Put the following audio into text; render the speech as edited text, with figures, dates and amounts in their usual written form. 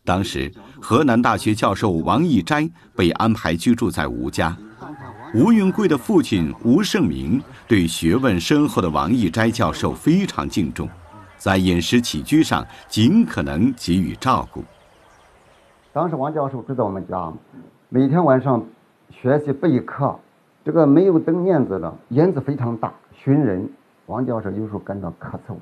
当时，河南大学教授王义斋被安排居住在吴家。吴云贵的父亲吴胜明对学问深厚的王义斋教授非常敬重，在饮食起居上尽可能给予照顾。 当时王教授知道我们家每天晚上学习备课，这个没有灯面子的，烟子非常大，熏人。王教授有时候感到咳嗽，